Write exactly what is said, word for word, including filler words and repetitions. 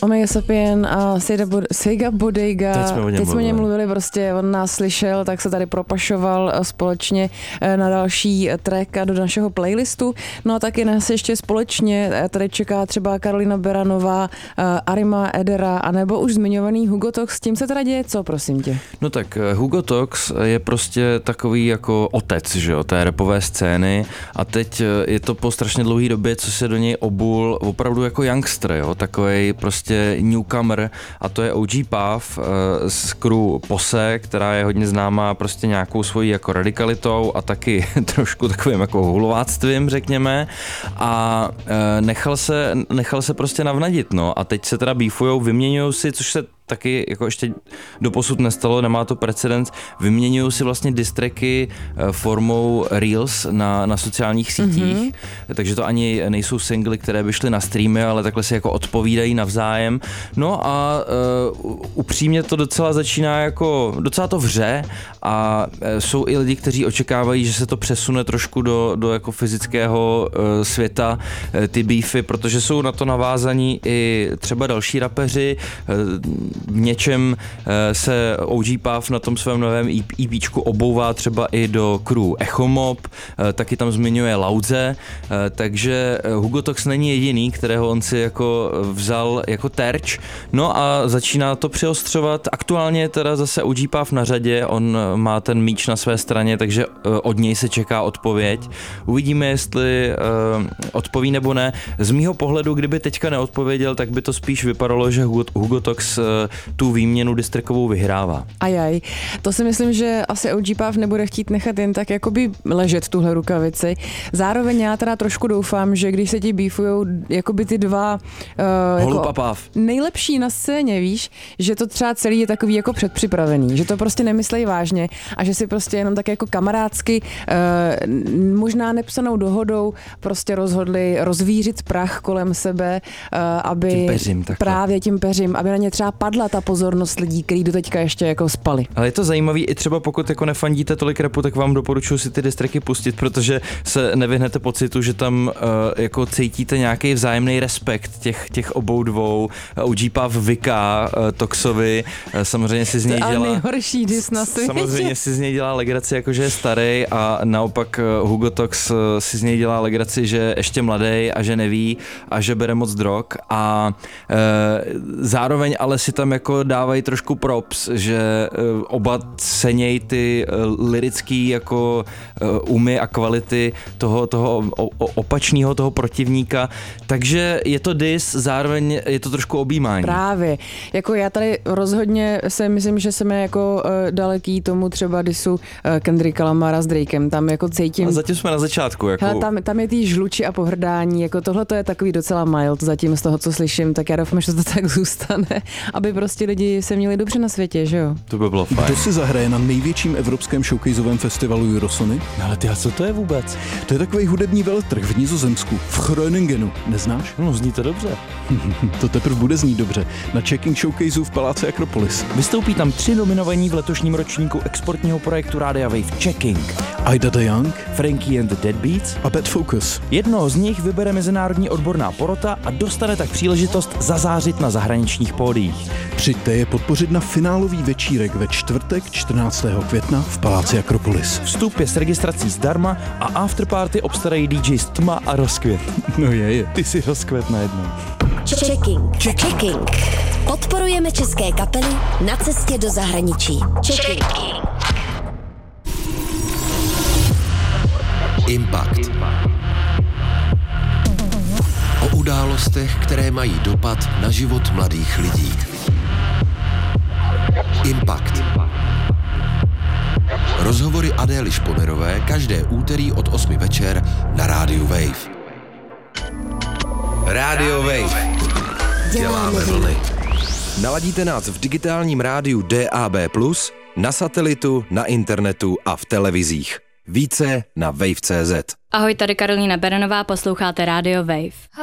Omega Sapien a Sega Bodega. Teď jsme o něm Teď jsme o něm mluvili. mluvili, prostě on nás slyšel, tak se tady propašoval společně na další track a do našeho playlistu. No a taky nás ještě společně tady čeká třeba Karolina Beranová, Arima Edera, anebo už zmiňovaný Hugo Tox. S tím se teda děje co, prosím tě? No tak Hugo Tox je prostě takový jako otec, že jo, té rapové scény a teď je to po strašně dlouhé době, co se do něj obul opravdu jako youngster, jo, takovej prostě newcomer a to je O G Puff z crew Pose, která je hodně známá prostě nějakou svojí jako radikalitou a taky trošku takovým jako hulováctvím, řekněme, a nechal se, nechal se prostě navnadit, no a teď se teda beefujou, vyměňujou si, což se taky jako ještě doposud nestalo, nemá to precedens, vyměňují si vlastně distracky formou Reels na, na sociálních sítích, mm-hmm. takže to ani nejsou singly, které by šly na streamy, ale takhle si jako odpovídají navzájem. No a uh, upřímně to docela začíná jako, docela to vře a uh, jsou i lidi, kteří očekávají, že se to přesune trošku do, do jako fyzického uh, světa, uh, ty beefy, protože jsou na to navázaní i třeba další rapeři, uh, v něčem se O G Puff na tom svém novém EPčku obouvá třeba i do crew Echo Mob, taky tam zmiňuje Loudze, takže Hugo Tox není jediný, kterého on si jako vzal jako terč, no a začíná to přiostřovat. Aktuálně je teda zase O G Puff na řadě, on má ten míč na své straně, takže od něj se čeká odpověď. Uvidíme, jestli odpoví nebo ne. Z mýho pohledu, kdyby teďka neodpověděl, tak by to spíš vypadalo, že Hugo, Hugo Tox tu výměnu distrackovou vyhrává. Ajaj, to si myslím, že asi O G Puff nebude chtít nechat jen tak jakoby ležet tuhle rukavici. Zároveň já teda trošku doufám, že když se ti beefujou jakoby ty dva uh, jako nejlepší na scéně, víš, že to třeba celý je takový jako předpřipravený, že to prostě nemyslejí vážně a že si prostě jenom tak jako kamarádsky uh, možná nepsanou dohodou prostě rozhodli rozvířit prach kolem sebe, uh, aby tím peřím, právě tím peřím, aby na ně třeba padla ta pozornost lidí, kteří do teďka ještě jako spali. Ale je to zajímavý, i třeba pokud jako nefandíte tolik rapu, tak vám doporučuji si ty distracky pustit, protože se nevyhnete pocitu, že tam uh, jako cítíte nějaký vzájemný respekt těch, těch obou dvou. O G Puff vyká uh, Toxovi, uh, samozřejmě si z něj dělá nejhorší dis na světě. Samozřejmě si z něj dělá legraci, jakože je starý a naopak uh, Hugo Tox uh, si z něj dělá legraci, že je ještě mladý a že neví a že bere moc drog a uh, zároveň ale si tam jako dávají trošku props, že uh, oba cenějí ty uh, lirický jako uh, umy a kvality toho, toho o, o, opačného toho protivníka, takže je to diss, zároveň je to trošku objímání. Právě, jako já tady rozhodně se myslím, že jsme jako uh, daleký tomu třeba dissu uh, Kendricka Lamara s Drakem, tam jako cítím. A zatím jsme na začátku. Jako... Hele, tam, tam je tý žluči a pohrdání, jako tohle to je takový docela mild zatím z toho, co slyším, tak já doufám, že to tak zůstane, aby prostě lidi se měli dobře na světě, že jo? To by bylo fajn. Kdo si zahraje na největším evropském showcaseovém festivalu Eurosony? No ale ty, a co to je vůbec? To je takový hudební veletrh v Nizozemsku, v Groningenu. Neznáš? No, zní to dobře. To teprve bude znít dobře. Na Checking Showcaseu v Paláci Akropolis. Vystoupí tam tři nominovaní v letošním ročníku exportního projektu Rádia Wave Checking. Aida de Young, Frankie and the Deadbeats a Bad Focus. Jednoho z nich vybere mezinárodní odborná porota a dostane tak příležitost zazářit na zahraničních pódiích. Přijďte je podpořit na finálový večírek ve čtvrtek čtrnáctého května v Paláci Akropolis. Vstup je s registrací zdarma a afterparty obstarají D Js Tma a Rozkvět. No je, je. Ty si Rozkvět najednou. Checking. Checking. Podporujeme české kapely na cestě do zahraničí. Checking. Impact. O událostech, které mají dopad na život mladých lidí. Impact. Rozhovory Adély Šponerové každé úterý od osmi večer na rádiu Wave. Rádio Wave. Děláme vlny. Naladíte nás v digitálním rádiu D A B plus, na satelitu, na internetu a v televizích. Více na wave tečka cé zet. Ahoj, tady Karolína Beranová, posloucháte Rádio Wave.